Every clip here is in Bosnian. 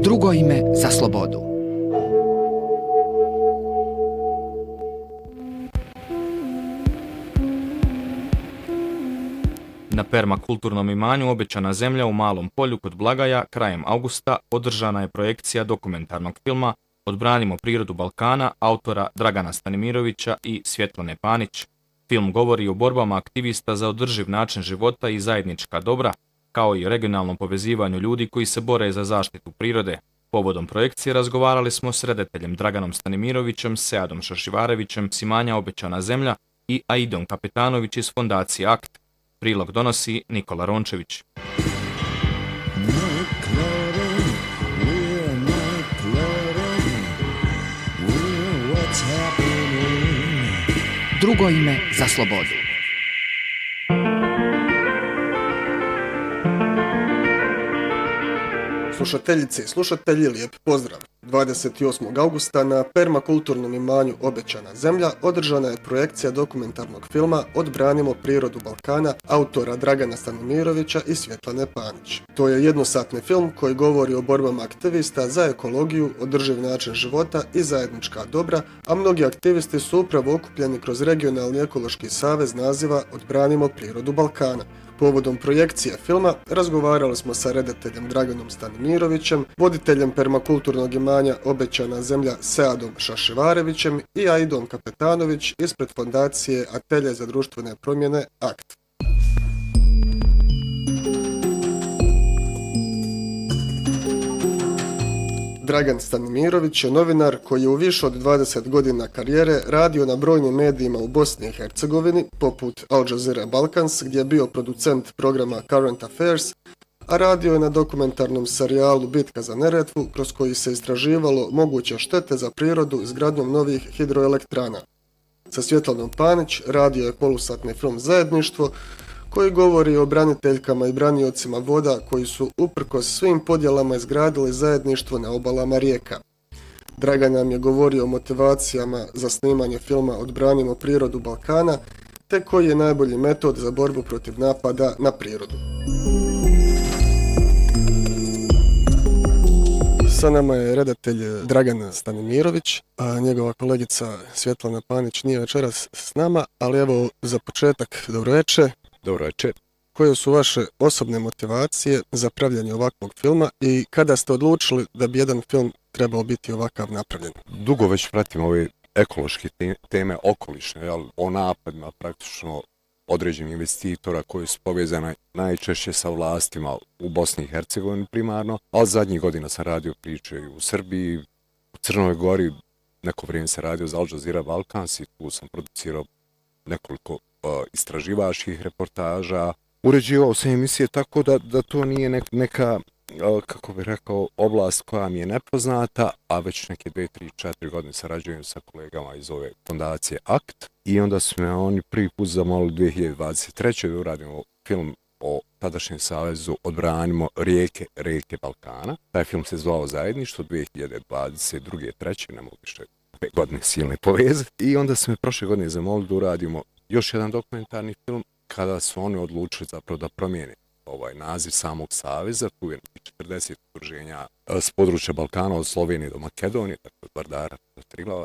Drugo ime za slobodu. Na permakulturnom imanju Obećana zemlja u Malom Polju kod Blagaja krajem augusta održana je projekcija dokumentarnog filma Odbranimo prirodu Balkana autora Dragana Stanimirovića i Svjetlane Panić. Film govori o borbama aktivista za održiv način života i zajednička dobra, kao i o regionalnom povezivanju ljudi koji se bore za zaštitu prirode. Povodom projekcije razgovarali smo s redateljem Draganom Stanimirovićem, Seadom Šašivarevićem s imanja Obećana zemlja i Aidom Kapetanović iz fondacije AKT. Prilog donosi Nikola Rončević. Drugo ime za slobodu. Slušateljice i slušatelji, lijep pozdrav. 28. augusta na permakulturnom imanju Obećana zemlja održana je projekcija dokumentarnog filma Odbranimo prirodu Balkana autora Dragana Stanimirovića i Svjetlane Panić. To je jednosatni film koji govori o borbama aktivista za ekologiju, održiv način života i zajednička dobra, a mnogi aktivisti su upravo okupljeni kroz regionalni ekološki savez naziva Odbranimo prirodu Balkana. Povodom projekcije filma razgovarali smo sa redateljem Draganom Stanimirovićem, voditeljem permakulturnog imanja Obećana zemlja Seadom Šašivarevićem i Aidom Kapetanović ispred fondacije Atelje za društvene promjene AKT. Dragan Stanimirović je novinar koji je u više od 20 godina karijere radio na brojnim medijima u Bosni i Hercegovini, poput Al Jazeera Balkans, gdje je bio producent programa Current Affairs, a radio je na dokumentarnom serijalu Bitka za Neretvu, kroz koji se istraživalo moguće štete za prirodu izgradnjom novih hidroelektrana. Sa Svjetlanom Panić radio je polusatni film Zajedništvo, koji govori o braniteljkama i braniocima voda koji su uprkos svim podjelama izgradili zajedništvo na obalama rijeka. Dragan nam je govorio o motivacijama za snimanje filma Odbranimo prirodu Balkana, te koji je najbolji metod za borbu protiv napada na prirodu. Sa nama je redatelj Dragan Stanimirović, a njegova kolegica Svjetlana Panić nije večeras s nama, ali evo za početak dobroveče. Dobro večer. Koje su vaše osobne motivacije za pravljanje ovakvog filma i kada ste odlučili da bi jedan film trebao biti ovakav napravljen? Dugo već pratim ove ekološke teme, okolišne, o napadima praktično određenih investitora koji su povezani najčešće sa vlastima u Bosni i Hercegovini primarno, ali zadnjih godina sam radio priče i u Srbiji, u Crnoj Gori, neko vrijeme sam radio za Al Jazeera Balkans i tu sam producirao nekoliko istraživačkih reportaža. Uređivao sam emisije tako da to nije neka, kako bih rekao, oblast koja mi je nepoznata, a već neke 2, 3, 4 godine sarađujem sa kolegama iz ove fondacije AKT i onda su me oni prvi put zamolili 2023. da uradimo film o tadašnjem savezu Odbranimo rijeke Balkana. Taj film se zvao Zajedništvo 2022. 3. ne mogu više 5 godine silne povezati. I onda su me prošle godine zamolili da uradimo još jedan dokumentarni film kada su oni odlučili zapravo da promijene ovaj naziv samog saveza. Tu je 40 udruženja s područja Balkana od Slovenije do Makedonije, tako od Vardara do Triglava,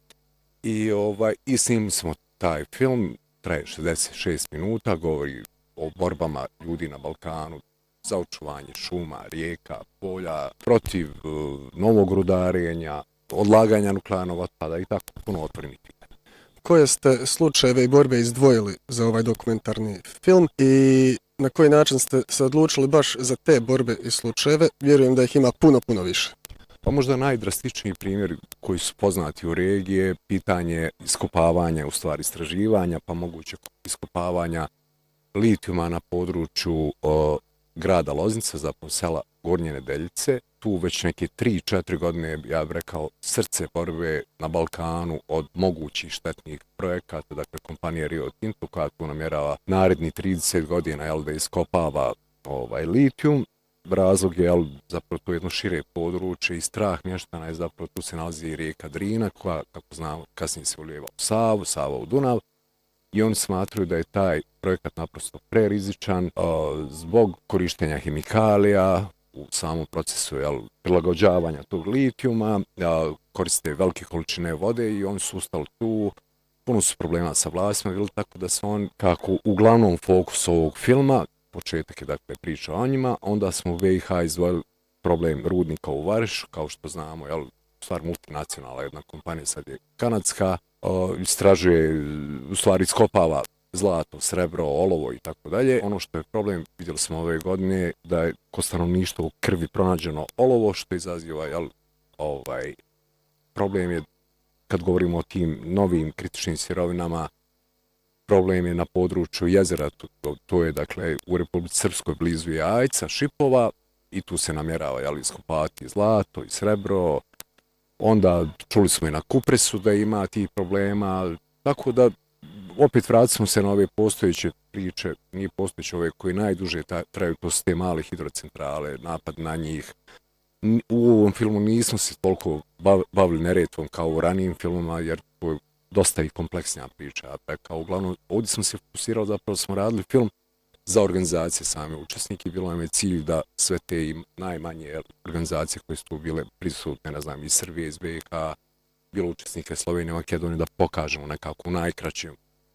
i snimili smo taj film, traje 66 minuta, govori o borbama ljudi na Balkanu za očuvanje šuma, rijeka, polja, protiv novog rudarenja, odlaganja nuklearnog otpada i tako puno otvorenih pitanja. Koje ste slučajeve i borbe izdvojili za ovaj dokumentarni film i na koji način ste se odlučili baš za te borbe i slučajeve? Vjerujem da ih ima puno više. Pa možda najdrastičniji primjer koji su poznati u regiji je pitanje iskopavanja, u stvari istraživanja, pa moguće iskopavanja litijuma na području grada Loznica, zapravo sela Gornje Nedeljice. Tu već neke 3-4 godine, ja bih rekao, srce borbe na Balkanu od mogućih štetnih projekata, dakle kompanija Rio Tinto koja tu namjerava naredni 30 godina da iskopava litijum. Razlog je zapravo to jedno šire područje i strah mještana je zapravo tu se nalazi i rijeka Drina koja, kako znamo, kasnije se ulijeva u Sava u Dunav. I oni smatraju da je taj projekat naprosto prerizičan zbog korištenja hemikalija, u samom procesu prilagođavanja tog litijuma, koriste velike količine vode i oni su ustali tu. Puno su problema sa vlastima, bilo tako da se on, kako uglavnom fokus ovog filma, početak je dakle priča o njima, onda smo u BiH izdvojili problem rudnika u Varišu, kao što znamo, stvar multinacionalna jedna kompanija, sad je kanadska, istražuje, u stvari iskopava zlato, srebro, olovo i tako dalje. Ono što je problem, vidjeli smo ove godine, da je kod stanovništva u krvi pronađeno olovo, što izaziva problem je, kad govorimo o tim novim kritičnim sirovinama, problem je na području jezera, to je dakle u Republici Srpskoj blizu Jajca, Šipova, i tu se namjerava iskopati zlato i srebro. Onda čuli smo i na Kupresu da ima tih problema, tako da opet vratimo se na ove postojeće priče, nije postojeće ove koji najduže traju, to su te male hidrocentrale, napad na njih. U ovom filmu nismo se toliko bavili Neretvom kao u ranijim filmama, jer to je dosta i kompleksnija priča. Kao uglavnom, ovdje smo se fokusirali, zapravo smo radili film za organizacije same učesnike. Bilo nam je cilj da sve te najmanje organizacije koje su tu bile prisutne, ne znam, iz Srbije, iz BiH, bilo učesnike Slovenije, Makedonije, da pokažemo nekako u najkraćem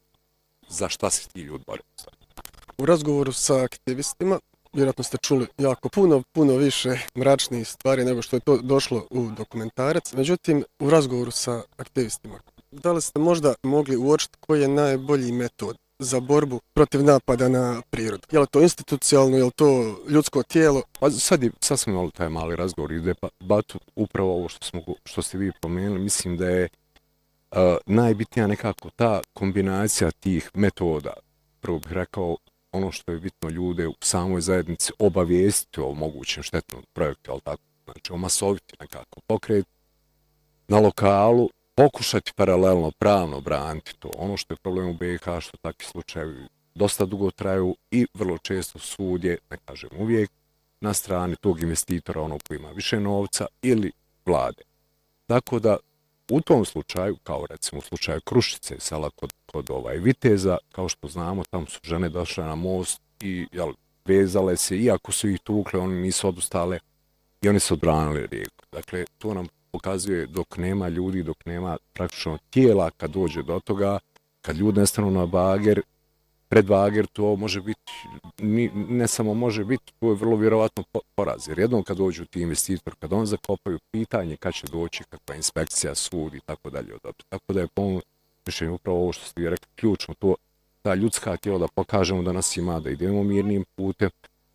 za šta se ti ljudi bore. U razgovoru sa aktivistima, vjerojatno ste čuli jako puno više mračnih stvari nego što je to došlo u dokumentarac. Međutim, u razgovoru sa aktivistima, da li ste možda mogli uočiti koji je najbolji metod za borbu protiv napada na prirodu? Je li to institucionalno, je li to ljudsko tijelo? Pa sad smo imali taj mali razgovor i debatu, upravo ovo što ste vi pomenuli. Mislim da je najbitnija nekako ta kombinacija tih metoda. Prvo bih rekao, ono što je bitno ljude u samoj zajednici obavijestiti o mogućem štetnom projektu, ali tako, znači omasoviti nekako pokret na lokalu, pokušati paralelno pravno braniti to. Ono što je problem u BiH, što takvi slučajevi dosta dugo traju i vrlo često sud je, ne kažem uvijek, na strani tog investitora, ono koji ima više novca, ili vlade. Tako da u tom slučaju, kao recimo u slučaju Krušice, sela kod Viteza, kao što znamo, tamo su žene došle na most i vezale se, iako su ih tukle, oni nisu odustale i oni su odbranili rijeku. Dakle, to nam pokazuje dok nema ljudi, dok nema praktično tijela, kad dođe do toga, kad ljudi nestanu na bager, pred bager, to može biti, ne samo može biti, to je vrlo vjerovatno poraz. Jer jednom kad dođu ti investitor, kad on zakopaju, pitanje kad će doći, kakva inspekcija, sud i tako dalje. Tako da je po mišljenju upravo ovo što ste vi rekli, ključno, ta ljudska tijela da pokažemo da nas ima, da idemo mirnim putem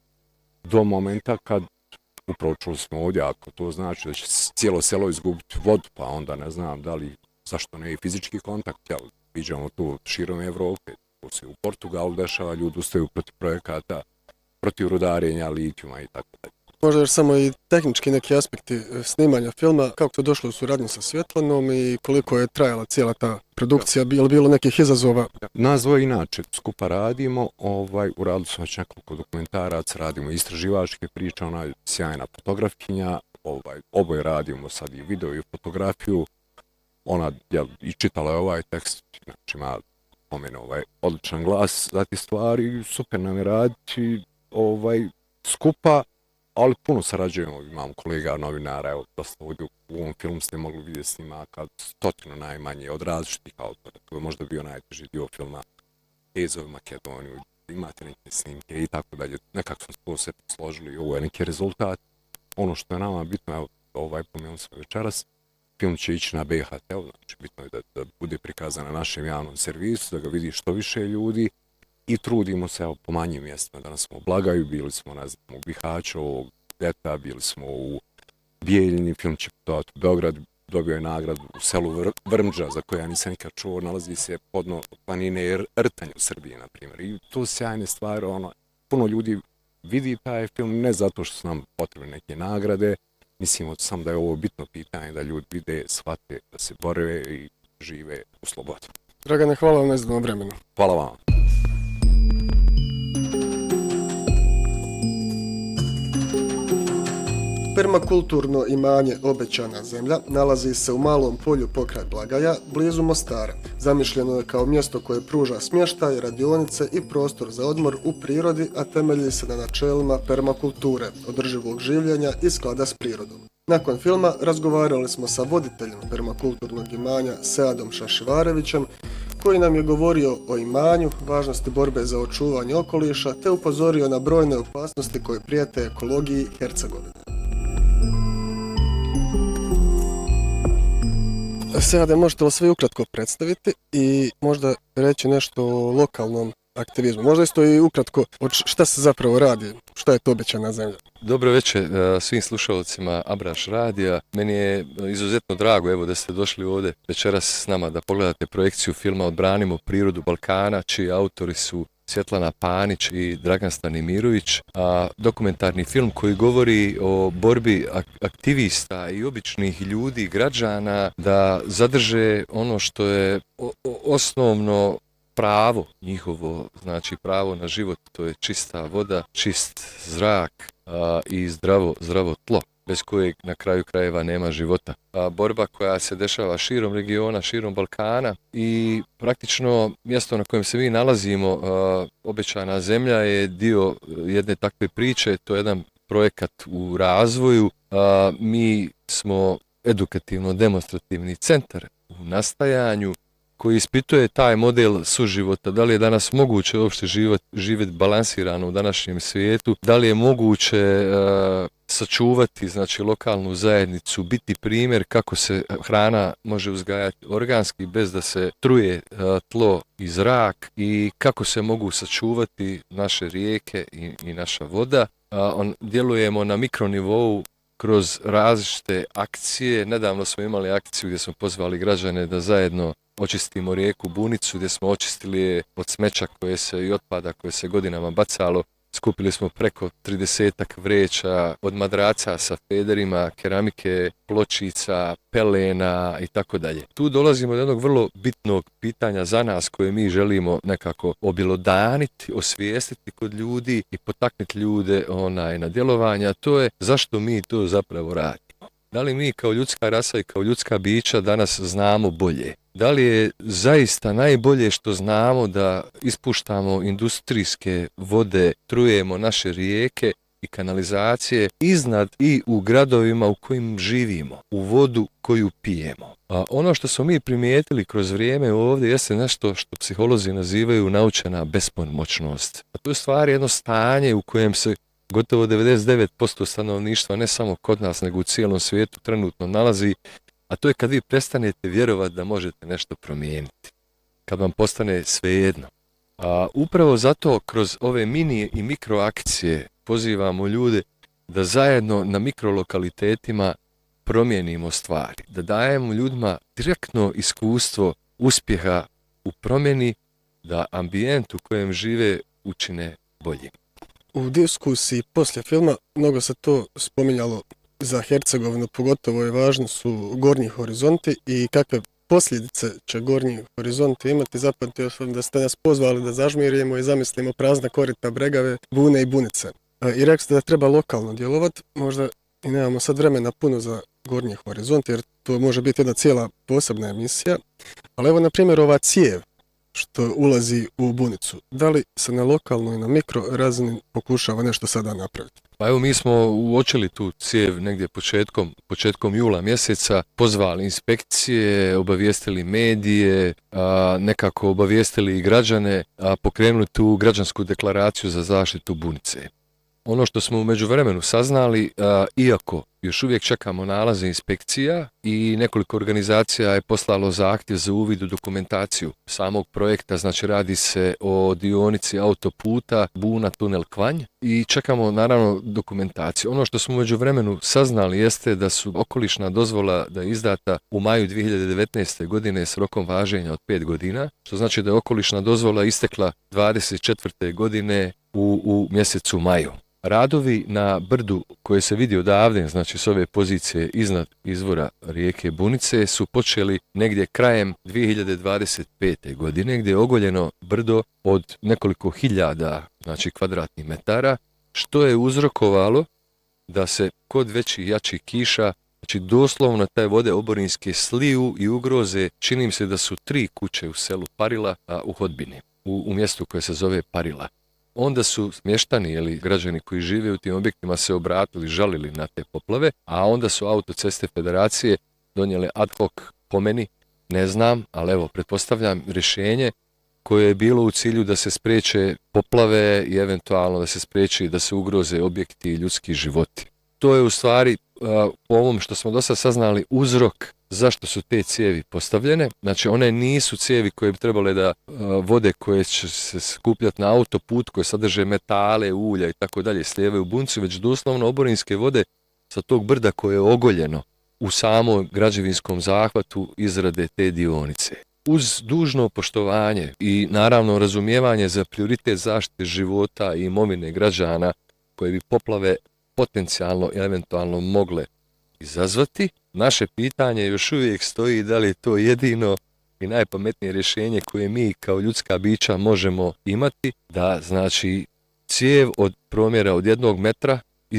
do momenta kad, upravo čuli smo ovdje, ako to znači da će cijelo selo izgubiti vodu, pa onda ne znam da li, zašto ne i fizički kontakt, viđamo tu širom Evrope. To se u Portugalu dešava, ljudi ustaju protiv projekata, protiv rudarenja, litijuma i tako dalje. Možda još samo i tehnički neki aspekti snimanja filma, kako to došlo u suradnju sa Svjetlanom i koliko je trajala cijela ta produkcija, je li bilo nekih izazova? Nas dvoje inače skupa radimo, uradili smo već nekoliko dokumentaraca, radimo istraživačke priče, ona je sjajna fotografkinja, oboje radimo sad i video i fotografiju, ona i čitala je ovaj tekst, znači ima odličan glas za te stvari, super nam je raditi skupa, ali puno sarađujemo, imamo kolega novinara, evo dosta ovdje u ovom filmu ste mogli vidjeti snimaka, 100 najmanje od različitih autora, to je možda bio najteži dio filma, Ezovi Makedoniju, imate neke snimke i tako dalje, nekako smo to sve složili i ovo je neki rezultat. Ono što je nama bitno, evo pomenuli smo večeras, film će ići na BHT, znači bitno je da bude prikazan na našem javnom servisu, da ga vidi što više ljudi i trudimo se po manjim mjestima. Danas smo u Blagaju, bili smo u Bihaću ovog ljeta, bili smo u Bijeljini, film će putovati u Beograd, dobio je nagradu u selu Vrmđa, za koje ja nisam nikad čuo, nalazi se podno planine Rtanj u Srbiji, na primjer. I to sjajne stvari, puno ljudi vidi taj film, ne zato što su nam potrebne neke nagrade, mislimo sam da je ovo bitno pitanje, da ljudi vide, shvate, da se bore i žive u slobodi. Dragane, hvala vam na izdanom vremenu. Hvala vam. Permakulturno imanje Obećana zemlja nalazi se u Malom Polju pokraj Blagaja, blizu Mostara. Zamišljeno je kao mjesto koje pruža smještaj, radionice i prostor za odmor u prirodi, a temelji se na načelima permakulture, održivog življenja i sklada s prirodom. Nakon filma razgovarali smo sa voditeljem permakulturnog imanja Seadom Šašivarevićem, koji nam je govorio o imanju, važnosti borbe za očuvanje okoliša, te upozorio na brojne opasnosti koje prijete ekologiji Hercegovine. Seade, možete li sve ukratko predstaviti i možda reći nešto o lokalnom aktivizmu? Možda isto i ukratko šta se zapravo radi, šta je to Obećana zemlja? Dobro večer svim slušalcima Abraš radija. Meni je izuzetno drago evo da ste došli ovdje večeras s nama da pogledate projekciju filma Odbranimo prirodu Balkana, čiji autori su Svjetlana Panić i Dragan Stanimirović, a dokumentarni film koji govori o borbi aktivista i običnih ljudi, građana, da zadrže ono što je osnovno pravo njihovo, znači pravo na život, to je čista voda, čist zrak i zdravo tlo, bez kojeg na kraju krajeva nema života. Borba koja se dešava širom regiona, širom Balkana i praktično mjesto na kojem se mi nalazimo, Obećana zemlja, je dio jedne takve priče, to je jedan projekat u razvoju. Mi smo edukativno-demonstrativni centar u nastajanju koji ispituje taj model suživota, da li je danas moguće uopšte živjeti balansirano u današnjem svijetu, da li je moguće sačuvati, znači, lokalnu zajednicu, biti primjer kako se hrana može uzgajati organski bez da se truje tlo i zrak i kako se mogu sačuvati naše rijeke i naša voda. Djelujemo na mikronivou kroz različite akcije. Nedavno smo imali akciju gdje smo pozvali građane da zajedno očistimo rijeku Bunicu, gdje smo očistili je od smeća i otpada koje se godinama bacalo. Skupili smo preko 30 vreća od madraca sa federima, keramike, pločica, pelena i tako dalje. Tu dolazimo do jednog vrlo bitnog pitanja za nas koje mi želimo nekako obilodaniti, osvijestiti kod ljudi i potaknuti ljude na djelovanje, a to je zašto mi to zapravo radimo. Da li mi kao ljudska rasa i kao ljudska bića danas znamo bolje? Da li je zaista najbolje što znamo da ispuštamo industrijske vode, trujemo naše rijeke i kanalizacije iznad i u gradovima u kojim živimo, u vodu koju pijemo? Ono što smo mi primijetili kroz vrijeme ovdje jeste nešto što psiholozi nazivaju naučena bespomoćnost. A to je stvari jedno stanje u kojem se gotovo 99% stanovništva, ne samo kod nas, nego u cijelom svijetu trenutno nalazi, a to je kad vi prestanete vjerovati da možete nešto promijeniti, kad vam postane svejedno. Upravo zato kroz ove mini i mikro akcije pozivamo ljude da zajedno na mikrolokalitetima promijenimo stvari, da dajemo ljudima direktno iskustvo uspjeha u promjeni, da ambijent u kojem žive učine bolje. U diskusiji poslije filma mnogo se to spominjalo za Hercegovinu, pogotovo je važno su gornji horizonti i kakve posljedice će gornji horizonti imati. Zapamtio sam da ste nas pozvali da zažmirimo i zamislimo prazna korita Bregave, Bune i Bunice. I rekli ste da treba lokalno djelovati, možda i nemamo sad vremena puno za gornji horizont, jer to može biti jedna cijela posebna emisija. Ali evo, na primjer, ova cijev što ulazi u Bunicu, da li se na lokalnoj i na mikro razini pokušava nešto sada napraviti? Pa evo, mi smo uočili tu cijev negdje početkom jula mjeseca, pozvali inspekcije, obavijestili medije, nekako obavijestili i građane, pokrenuli tu građansku deklaraciju za zaštitu Bunice. Ono što smo u međuvremenu saznali, iako još uvijek čekamo nalaze inspekcija i nekoliko organizacija je poslalo zahtjev za uvid u dokumentaciju samog projekta, znači radi se o dionici autoputa Buna tunel Kvanj i čekamo naravno dokumentaciju. Ono što smo u međuvremenu saznali jeste da su okolišna dozvola da je izdata u maju 2019. godine s rokom važenja od 5 godina, što znači da je okolišna dozvola istekla 24. godine u mjesecu maju. Radovi na brdu koje se vidi odavde, znači s ove pozicije iznad izvora rijeke Bunice, su počeli negdje krajem 2025. godine, gdje je ogoljeno brdo od nekoliko hiljada, znači, kvadratnih metara, što je uzrokovalo da se kod većih jačih kiša, znači doslovno te vode oborinske sliju i ugroze, čini mi se da su 3 kuće u selu Parila u Hodbini, u mjestu koje se zove Parila. Onda su mještani ili građani koji žive u tim objektima se obratili, žalili na te poplave, a onda su autoceste federacije donijele ad hoc, po meni, ne znam, ali evo, pretpostavljam rješenje koje je bilo u cilju da se spriječe poplave i eventualno da se spriječi da se ugroze objekti i ljudski životi. To je u stvari, po ovom što smo do sad saznali, uzrok zašto su te cijevi postavljene. Znači, one nisu cijevi koje bi trebale da vode koje će se skupljati na autoput, koje sadrže metale, ulja i tako dalje, slijevaju u buncu, već doslovno oborinske vode sa tog brda koje je ogoljeno u samom građevinskom zahvatu izrade te dionice. Uz dužno poštovanje i naravno razumijevanje za prioritet zaštite života i imovine građana koje bi poplave potencijalno i eventualno mogle izazvati, naše pitanje još uvijek stoji da li je to jedino i najpametnije rješenje koje mi kao ljudska bića možemo imati, da znači cijev od promjera od 1 metra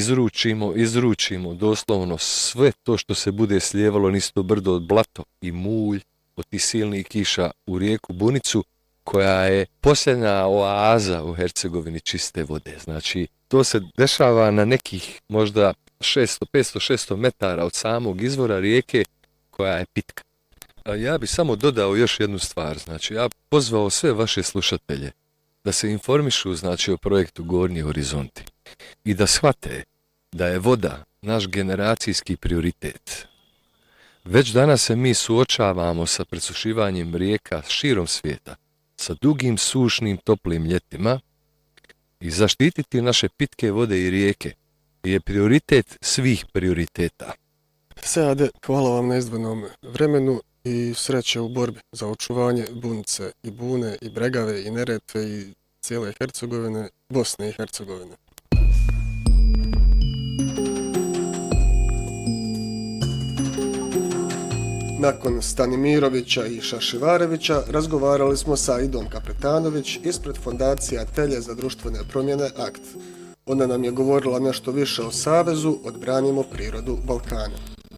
izručimo doslovno sve to što se bude slijevalo niz to brdo od blato i mulj od tih silnih kiša u rijeku Bunicu, koja je posljednja oaza u Hercegovini čiste vode. Znači, to se dešava na nekih možda 500-600 metara od samog izvora rijeke koja je pitka. Ja bi samo dodao još jednu stvar. Znači, ja pozvao sve vaše slušatelje da se informišu, znači, o projektu Gornji horizonti i da shvate da je voda naš generacijski prioritet. Već danas se mi suočavamo sa presušivanjem rijeka širom svijeta, sa dugim, sušnim, toplim ljetima, i zaštititi naše pitke vode i rijeke je prioritet svih prioriteta. Seade, hvala vam na izdvojenom vremenu i sreće u borbi za očuvanje Bunice i Bune i Bregave i Neretve i cijele Hercegovine, Bosne i Hercegovine. Nakon Stanimirovića i Šašivarevića razgovarali smo sa Idom Kapetanović ispred Fondacije Atelje za društvene promjene AKT. Ona nam je govorila nešto više o Savezu Odbranimo prirodu Balkana.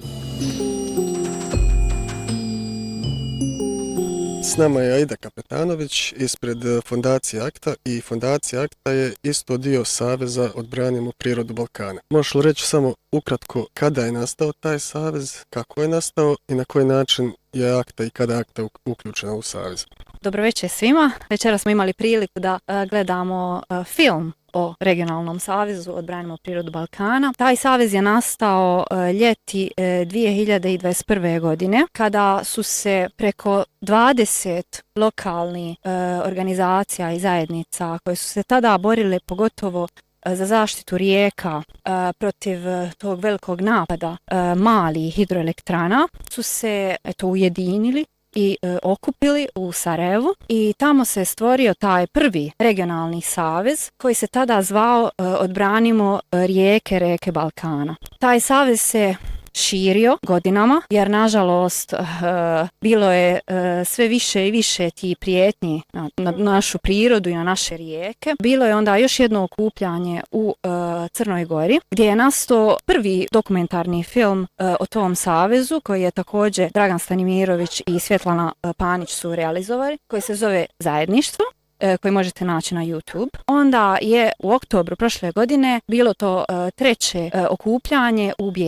S nama je Aida Kapetanović ispred Fondacije AKTA i Fondacija AKTA je isto dio Saveza Odbranimo prirodu Balkana. Možeš li reći samo ukratko kada je nastao taj savez, kako je nastao i na koji način je AKTA i kada je AKTA uključena u savez? Dobro večer svima. Večera smo imali priliku da gledamo film o regionalnom savezu Odbranimo prirodu Balkana. Taj savez je nastao ljeti 2021. godine kada su se preko 20 lokalnih organizacija i zajednica koje su se tada borile pogotovo za zaštitu rijeka protiv tog velikog napada malih hidroelektrana su se ujedinili i okupili u Sarajevu i tamo se stvorio taj prvi regionalni savez koji se tada zvao Odbranimo reke Balkana. Taj savez se širio godinama jer nažalost bilo je sve više i više tih prijetnji na našu prirodu i na naše rijeke. Bilo je onda još jedno okupljanje u Crnoj Gori gdje je nastao prvi dokumentarni film o tom savezu koji je također Dragan Stanimirović i Svjetlana Panić su realizovali, koji se zove Zajedništvo, koji možete naći na YouTube. Onda je u oktobru prošle godine bilo to treće okupljanje u